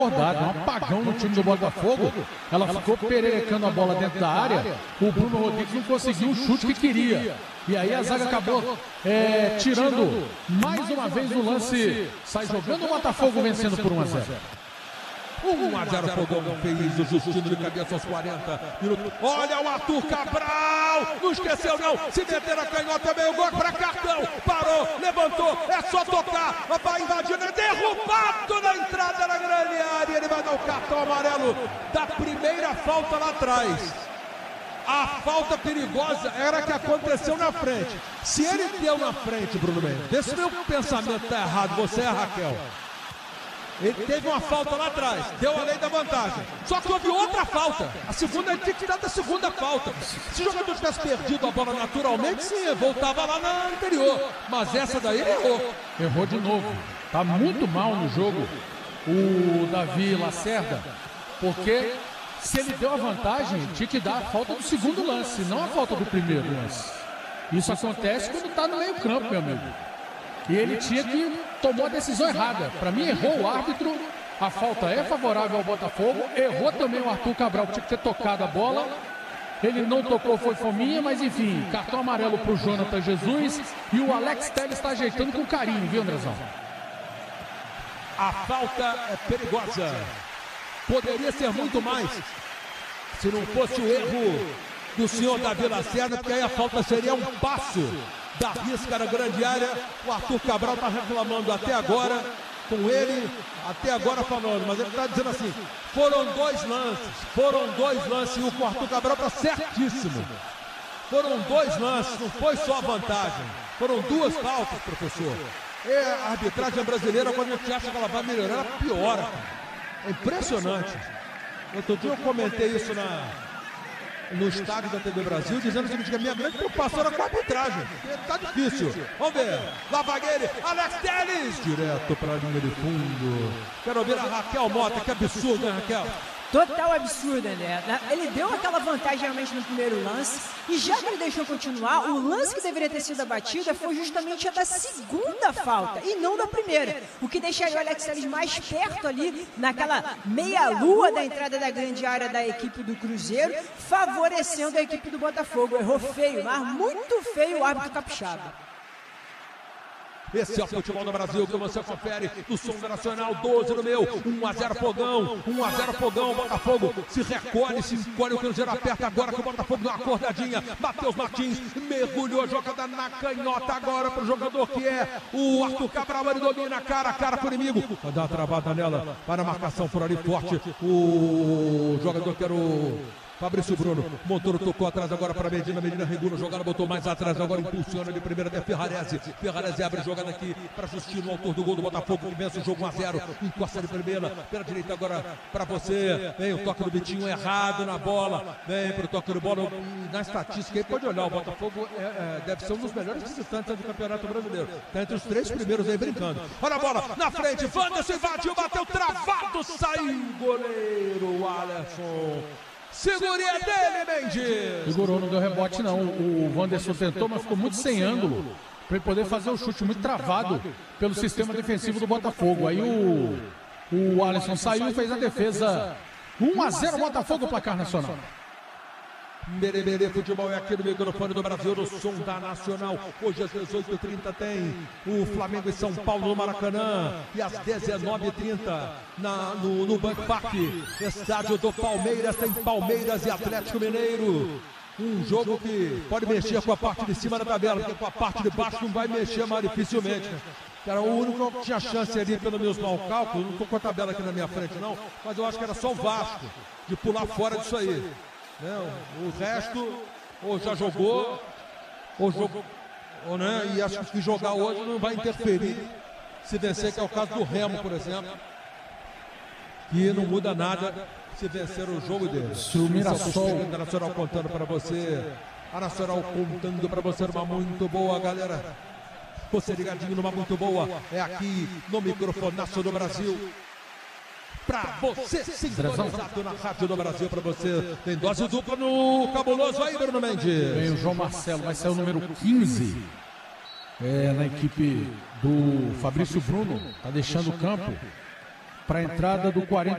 Um apagão no time do Botafogo. Ela ficou pererecando a bola dentro da área. O Bruno Rodrigues não conseguiu o chute que queria. E aí a zaga acabou tirando mais uma vez o lance. Sai jogando o Botafogo vencendo por 1-0. 1-0 Fogão fez o Justino de cabeça aos 40 minutos. Olha o Arthur Cabral, não esqueceu não, se meter na canhota, meio gol para cartão, parou, levantou, é só tocar, vai invadindo, é derrubado na entrada da grande área, ele vai dar o cartão amarelo da primeira falta lá atrás. A falta perigosa era a que aconteceu na frente. Se ele deu na frente, Bruno Mendes, vê se meu pensamento está errado, você é Raquel. Ele teve uma falta lá atrás, deu a lei da vantagem. Só que houve outra falta. A segunda, ele tinha que dar da segunda falta. Se o jogador tivesse perdido a bola naturalmente, sim, voltava lá na anterior. Mas essa daí ele errou. Errou de novo. Tá muito mal no jogo o Davi Lacerda, porque se ele deu a vantagem, tinha que dar a falta do segundo lance, não a falta do primeiro lance. Isso acontece quando tá no meio campo, meu amigo. E ele tomou a decisão errada. Para mim, errou o árbitro. A falta é favorável ao Botafogo. Errou também o Arthur Cabral, que tinha que ter tocado a bola. Ele não tocou, foi fominha, mas enfim, cartão amarelo para o Jonathan Jesus. E o Alex Telles está ajeitando com carinho, viu, Andrezão? A falta é perigosa. Poderia ser muito mais se não fosse o erro do senhor Davi Lacerda, porque aí a falta seria um passo da risca na grande área. O Arthur Cabral está reclamando até agora, com ele até agora falando, mas ele está dizendo assim, foram dois lances, e o Arthur Cabral está certíssimo. Foram dois lances, não foi só a vantagem, foram duas faltas, professor. A arbitragem brasileira, quando a gente acha que ela vai melhorar, ela piora. É impressionante. Outro dia eu comentei isso no estádio da TV Brasil, dizendo o seguinte, que a minha grande preocupação era com a arbitragem. Tá difícil. Vamos ver. Lá vai ele, Alex Telles, direto para a linha de fundo. Quero ouvir a Raquel Mota, que absurdo, né, Raquel? Total absurdo, né? Ele deu aquela vantagem realmente no primeiro lance, e já que ele deixou continuar, o lance que deveria ter sido abatida foi justamente a da segunda falta, e não da primeira, o que deixaria o Alex Telles mais perto ali, naquela meia-lua da entrada da grande área da equipe do Cruzeiro, favorecendo a equipe do Botafogo. Errou feio, mas muito feio o árbitro capixaba. Esse é o futebol do Brasil que você confere no som da Nacional, 12 no meu, 1-0 Fogão, 1-0 Fogão, Botafogo se encolhe, o Cruzeiro aperta agora que o Botafogo dá uma acordadinha, Matheus Martins mergulhou, jogada na canhota agora para o jogador que é o Arthur Cabral, ele domina cara a cara com o inimigo, vai dar uma travada nela, para a marcação por ali forte, o jogador que era o Fabrício Bruno, Montoro tocou atrás agora para Medina regula a jogada, botou mais atrás, agora impulsiona de primeira até Ferrarese abre a jogada aqui para Justino, o autor do gol do Botafogo, que vence o jogo 1-0, encosta de primeira, pela direita agora para você, vem o toque do Vitinho errado na bola, vem para o toque do bola, na estatística aí pode olhar, o Botafogo deve ser um dos melhores visitantes do Campeonato Brasileiro, está entre os 3 primeiros aí brincando, olha a bola, na frente, Wanderson invadiu, bateu travado, saiu o goleiro Alisson. Segurinha dele, Mendes! Segurou, não deu rebote não. O Wanderson tentou, mas ficou muito sem ângulo para ele poder fazer o chute, muito travado pelo sistema defensivo do Botafogo. Aí o Alisson saiu e fez a defesa. 1-0 Botafogo, placar nacional. Merê, futebol é aqui no microfone do Brasil, no som da Nacional. Hoje às 18h30 tem o Flamengo e São Paulo no Maracanã. E às 19h30 no Banco Park, estádio do Palmeiras, tem Palmeiras e Atlético Mineiro. Um jogo que pode mexer com a parte de cima da tabela, porque com a parte de baixo não vai mexer mais dificilmente, né? Era o único que tinha chance ali, pelo menos mau cálculo, não estou com a tabela aqui na minha frente não, mas eu acho que era só o Vasco de pular fora disso aí. O resto ou já jogou, ou né, e acho que jogar hoje não vai interferir se vencer, que é o caso do Remo, por exemplo, que não muda nada se vencer o jogo dele. O Mirassol, a Nacional contando para você, a Nacional contando para você uma muito boa, galera. Você ligadinho numa muito boa, é aqui no microfonaço do Brasil. Pra você, sintonizado na Rádio do Brasil, pra você. Tem dose dupla no cabuloso aí, Bruno Mendes. Vem o João Marcelo, vai sair o número 15 na equipe do Fabrício Bruno. Tá deixando o campo para a entrada do 40.